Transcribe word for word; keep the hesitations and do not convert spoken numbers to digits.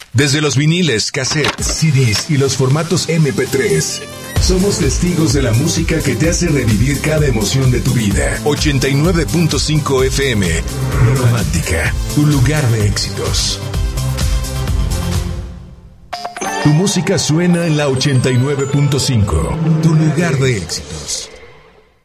Desde los viniles, cassettes, C Ds y los formatos eme pe tres, somos testigos de la música que te hace revivir cada emoción de tu vida. ochenta y nueve punto cinco efe eme, Romántica, tu lugar de éxitos. Tu música suena en la ochenta y nueve punto cinco, tu lugar de éxitos.